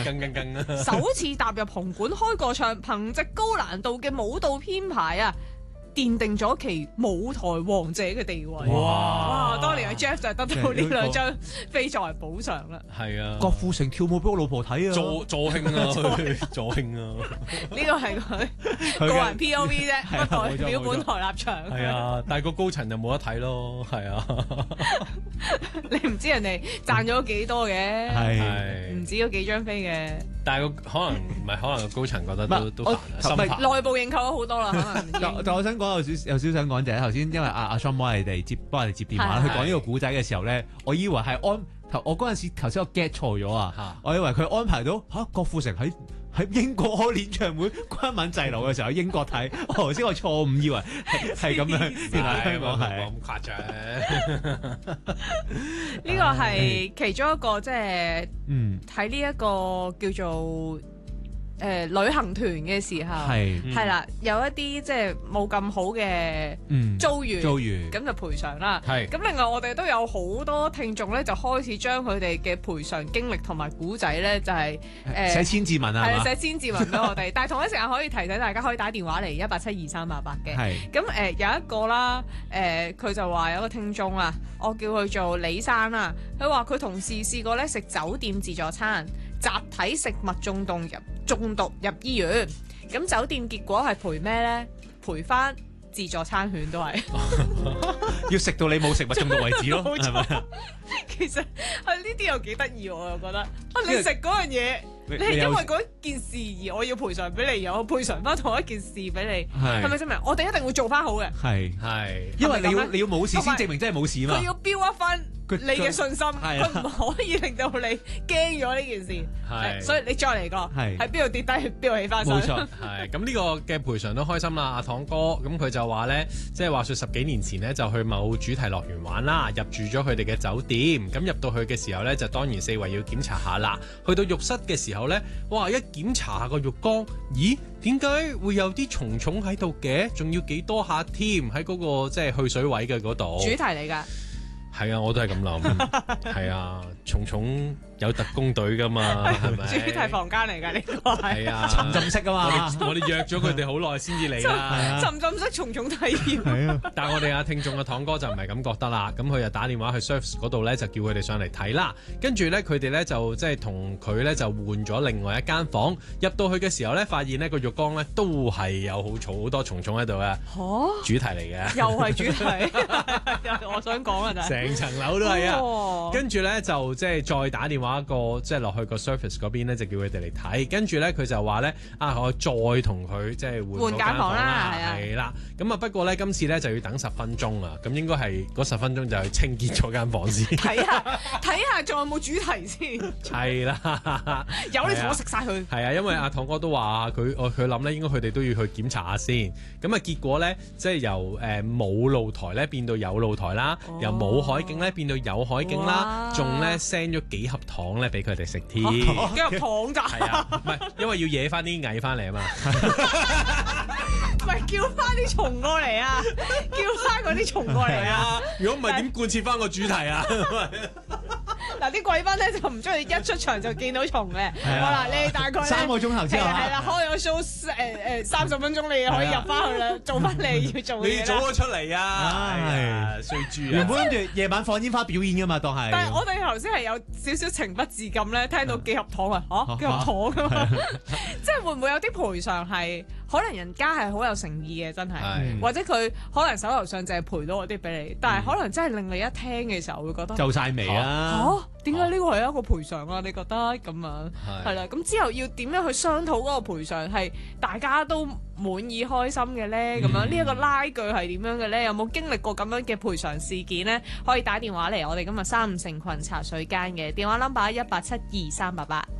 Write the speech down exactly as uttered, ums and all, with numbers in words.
更更更啊！ 首次踏入紅館開個唱，憑藉高難度嘅舞蹈編排啊，奠定咗其舞台王者嘅地位。 哇！ 哇！當年阿 Jeff 就係得到呢兩張飛作為補償啦。 係啊， 郭富城跳舞俾我老婆睇啊！ 助助興啊，助興啊！ 呢個係佢個人 P O V 啫，不代表本台立場。 係啊，但係個高層就冇得睇咯，係啊。 你唔知人哋賺咗幾多嘅， 係唔止嗰幾張飛嘅。 但係個可能唔係，可能個高層覺得都都煩啊，心煩。 內部認購咗好多啦，可能。 但但我想講有少有少想講就係頭先，因為阿阿 Sean 幫你哋接幫我哋接電話，佢講呢個古仔嘅時候咧，我以為係安頭，我嗰陣時頭先我 get 錯咗啊，我以為佢安排到嚇郭富城喺喺英國開演唱會，關敏滯留嘅時候喺英國睇，我頭先我錯誤以為係咁樣，原來香港係咁誇張。 呢個係其中一個即係嗯睇呢一個叫做。誒、呃、旅行團嘅時候係係啦，有一啲即係冇咁好嘅遭遇， 遭遇咁就賠償啦。 係咁另外我哋都有好多聽眾咧，就開始將佢哋嘅賠償經歷同埋古仔咧，就係、是、誒寫千字文啊， 係啊，寫千字文俾我哋。但係同一時間可以提醒大家，可以打電話嚟一八七二三八八嘅。 係咁誒有一個啦，誒、呃、佢就話有個聽眾啊，我叫佢做李生啦，佢話佢同事試過咧食酒店自助餐。集體食物中毒入中毒入醫院，咁酒店結果係賠咩咧？賠翻自助餐券都係， 要食到你冇食物中毒為止咯，係咪？ 其實係呢啲又幾得意，我又覺得啊，你食嗰樣嘢。你係因為嗰件事而我要賠償俾你，而我賠償翻同一件事俾你，係咪先明？我哋一定會做翻好嘅， 係係， 因為你要你要冇事先證明真係冇事嘛。 佢要 build up 翻你嘅信心，佢唔可以令到你驚咗呢件事。係，所以你再嚟過，係喺邊度跌低，邊度起翻身。 冇錯，係咁呢個嘅賠償都開心啦。阿堂哥咁佢就話咧，即係話說十幾年前咧就去某主題樂園玩啦，入住咗佢哋嘅酒店，咁入到去嘅時候咧就當然四圍要檢查下啦。去到浴室嘅時候咧，哇！一檢查下個浴缸，咦？點解會有啲蟲蟲喺度嘅？仲要幾多下添？喺嗰個即係去水位嘅嗰度。 主題嚟㗎。 係啊，我都係咁諗。係啊，蟲蟲有特工隊噶嘛，係咪？ 主題房間嚟㗎呢個係。 係啊， 沉浸式啊嘛。 我哋約咗佢哋好耐先至嚟啦。 沉浸式蟲蟲體驗。 係啊。 但係我哋阿聽眾嘅堂哥就唔係咁覺得啦。咁佢就打電話去 service 嗰度咧，就叫佢哋上嚟睇啦。跟住咧，佢哋咧就即係同佢咧就換咗另外一間房。入到去嘅時候咧，發現呢個浴缸咧都係有好嘈好多蟲蟲喺度嘅。嚇！主題嚟嘅。 又係主題。我想講啊，就係。 成層樓都係啊，跟住咧就即係再打電話個即係落去個 service 嗰邊咧，就叫佢哋嚟睇。跟住咧佢就話咧啊，我再同佢即係換嗰間房啦，係啦。咁啊不過咧今次咧就要等十分鐘啊，咁應該係嗰十分鐘就去清潔咗間房先。 睇下睇下仲有冇主題先。係啦， 有你同我食晒佢。 係啊，因為阿堂哥都話佢我佢諗咧，應該佢哋都要去檢查下先。咁啊結果咧即係由誒冇露台咧變到有露台啦，哦、由冇海景咧變到有海景啦，仲咧 send 咗幾盒糖咧俾佢哋食添。幾盒糖咋？ 係啊，唔係因為要惹翻啲蟻翻嚟啊嘛。 唔係叫翻啲蟲過嚟啊！叫翻嗰啲蟲過嚟啊！ 如果唔係點貫徹翻個主題啊？ 嗱啲貴賓咧就唔中意一出場就見到蟲嘅。好啦，你大概三個鐘頭之後係啦，開咗 show 誒誒三十分鐘，你可以入翻去啦，做翻你要做嘅嘢。 你早咗出嚟啊！係衰豬啊！ 原本諗住夜晚放煙花表演噶嘛，當係。 但係我哋頭先係有少少情不自禁咧，聽到幾盒糖啊！嚇幾盒糖噶嘛，即係會唔會有啲賠償係可能人家係好有誠意嘅，真係，或者佢可能手頭上淨係賠到嗰啲俾你，但係可能真係令你一聽嘅時候會覺得皺晒眉啊！ 嚇點解呢個係一個賠償啊？你覺得咁樣係啦，咁之後要點樣去商討嗰個賠償係大家都滿意開心嘅咧？咁樣呢一個拉鋸係點樣嘅咧？有冇經歷過咁樣嘅賠償事件咧？可以打電話嚟我哋今日三五成群茶水間嘅電話 number 一八七二三八八。